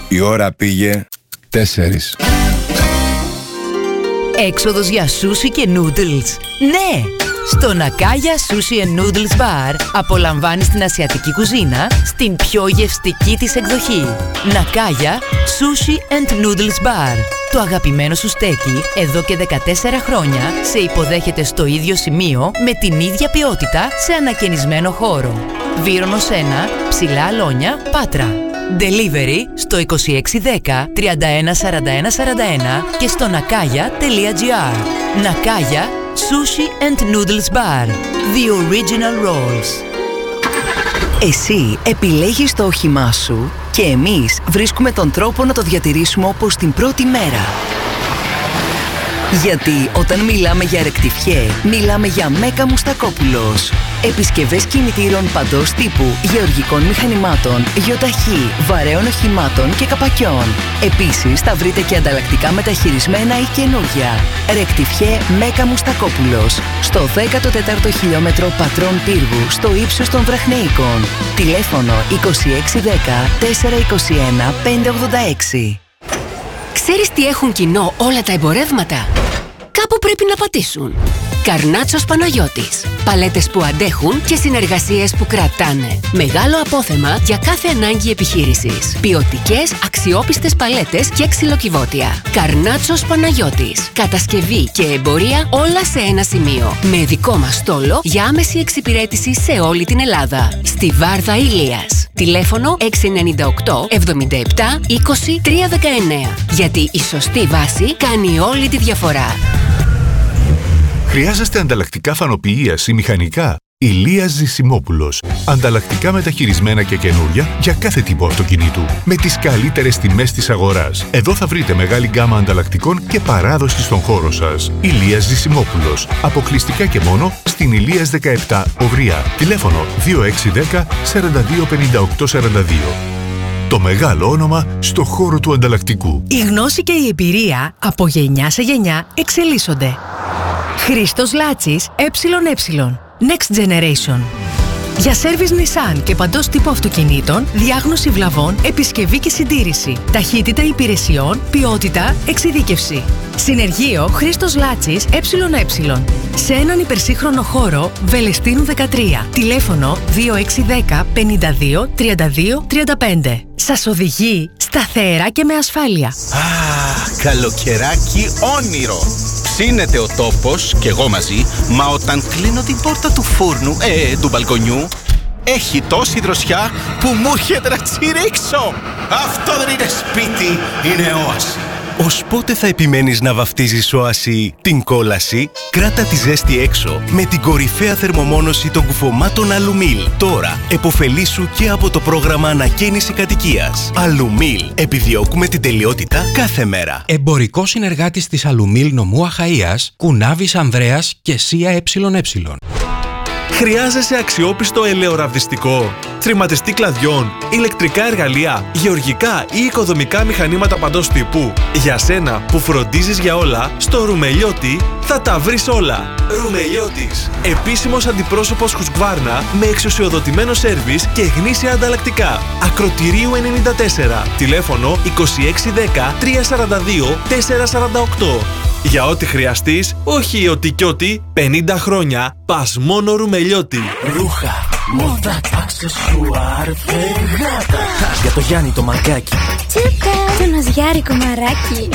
Η ώρα πήγε 4. Έξοδος για σούσι και noodles. Ναι! Στο Nakaya Sushi and Noodles Bar απολαμβάνεις την ασιατική κουζίνα στην πιο γευστική της εκδοχή. Nakaya Sushi and Noodles Bar. Το αγαπημένο σου στέκι εδώ και 14 χρόνια σε υποδέχεται στο ίδιο σημείο με την ίδια ποιότητα σε ανακαινισμένο χώρο. Βύρονος 1, Ψηλά Αλόνια, Πάτρα. Delivery στο 2610 31 41 41 και στο nakaya.gr. Nakaya Sushi and Noodles Bar. The Original Rolls. Εσύ επιλέγεις το όχημά σου και εμείς βρίσκουμε τον τρόπο να το διατηρήσουμε όπως την πρώτη μέρα. Γιατί όταν μιλάμε για ρεκτιφιέ, μιλάμε για Μέκα Μουστακόπουλος. Επισκευές κινητήρων παντός τύπου, γεωργικών μηχανημάτων, γεωταχή, βαρέων οχημάτων και καπακιών. Επίσης θα βρείτε και ανταλλακτικά μεταχειρισμένα ή καινούργια. Ρεκτιφιέ Μέκα Μουστακόπουλος. Στο 14ο χιλιόμετρο Πατρών Πύργου, στο ύψος των Βραχνεϊκών. Τηλέφωνο 2610 421 586. Ξέρεις τι έχουν κοινό όλα τα εμπορεύματα? Κάπου πρέπει να πατήσουν. Καρνάτσος Παναγιώτης. Παλέτες που αντέχουν και συνεργασίες που κρατάνε. Μεγάλο απόθεμα για κάθε ανάγκη επιχείρησης. Ποιοτικές, αξιόπιστες παλέτες και ξυλοκιβώτια. Καρνάτσος Παναγιώτης. Κατασκευή και εμπορία όλα σε ένα σημείο. Με δικό μας στόλο για άμεση εξυπηρέτηση σε όλη την Ελλάδα. Στη Βάρδα Ηλίας. Τηλέφωνο 698 77 20 319. Γιατί η σωστή βάση κάνει όλη τη διαφορά. Χρειάζεστε ανταλλακτικά φανοποιίας ή μηχανικά? Ηλίας Ζησιμόπουλος. Ανταλλακτικά μεταχειρισμένα και καινούρια για κάθε τύπο αυτοκινήτου. Με τις καλύτερες τιμές της αγοράς. Εδώ θα βρείτε μεγάλη γκάμα ανταλλακτικών και παράδοση στον χώρο σας. Ηλίας Ζησιμόπουλος. Αποκλειστικά και μόνο στην Ηλίας 17 Οβριά. Τηλέφωνο 2610 42 58 42. Το μεγάλο όνομα στο χώρο του ανταλλακτικού. Η γνώση και η εμπειρία από γενιά σε γενιά εξελίσσονται. Χρήστος Λάτσης ΕΕ. Next Generation. Για σέρβις Nissan και παντός τύπου αυτοκινήτων, διάγνωση βλαβών, επισκευή και συντήρηση. Ταχύτητα υπηρεσιών, ποιότητα, εξειδίκευση. Συνεργείο Χρήστος Λάτσης ΕΕ. Σε έναν υπερσύγχρονο χώρο Βελεστίνου 13. Τηλέφωνο 2610 52 32 35. Σας οδηγεί σταθερά και με ασφάλεια. Καλοκαιράκι όνειρο. Ψήνεται ο τόπος και εγώ μαζί, μα όταν κλείνω την πόρτα του φούρνου, του μπαλκονιού, έχει τόση δροσιά που μου έρχεται να τσιρίξω. Αυτό δεν είναι σπίτι, είναι όαση. Ως πότε θα επιμένεις να βαφτίζεις όαση την κόλαση? Κράτα τη ζέστη έξω με την κορυφαία θερμομόνωση των κουφωμάτων Αλουμίλ. Τώρα εποφελήσου και από το πρόγραμμα ανακαίνιση κατοικίας. Αλουμίλ. Επιδιώκουμε την τελειότητα κάθε μέρα. Εμπορικό συνεργάτης της Αλουμίλ νομού Αχαΐας, Κουνάβης Ανδρέας και ΣΥΑ ΕΕ. Χρειάζεσαι αξιόπιστο ελαιοραβδιστικό, τριματιστή κλαδιών, ηλεκτρικά εργαλεία, γεωργικά ή οικοδομικά μηχανήματα παντός τύπου? Για σένα που φροντίζεις για όλα, στο Ρουμελιώτη θα τα βρεις όλα. Ρουμελιώτης. Επίσημος αντιπρόσωπος Χουσκβάρνα με εξουσιοδοτημένο σέρβις και γνήσια ανταλλακτικά. Ακροτηρίου 94. Τηλέφωνο 2610 342 448. Για ό,τι χρειαστείς, όχι ότι κι ό,τι, 50 χρόνια, πας μόνο Ρουμελιώτη. Ρούχα, μόδα, αξεσουάρ, φεγάτα. Για το Γιάννη το μαγκάκι. Τσούκα, το ναζιάρικο μαράκι.